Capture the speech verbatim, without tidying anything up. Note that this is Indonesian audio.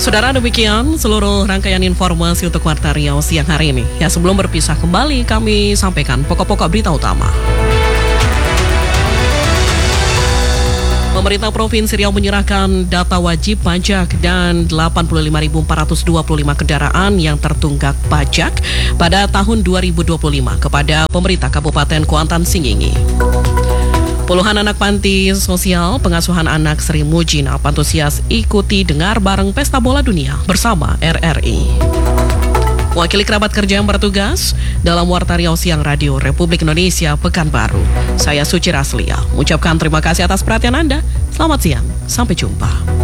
Saudara, demikian seluruh rangkaian informasi untuk Warta Riau siang hari ini. Ya, sebelum berpisah kembali, kami sampaikan pokok-pokok berita utama. Pemerintah Provinsi Riau menyerahkan data wajib pajak dan delapan puluh lima ribu empat ratus dua puluh lima kendaraan yang tertunggak pajak pada tahun dua ribu dua puluh lima kepada pemerintah Kabupaten Kuantan Singingi. Puluhan anak panti sosial pengasuhan anak Sri Mujina antusias ikuti dengar bareng Pesta Bola Dunia bersama R R I. Wakili kerabat kerja yang bertugas dalam Warta Riau Siang Radio Republik Indonesia Pekanbaru. Saya Suci Raslia, mengucapkan terima kasih atas perhatian Anda. Selamat siang, sampai jumpa.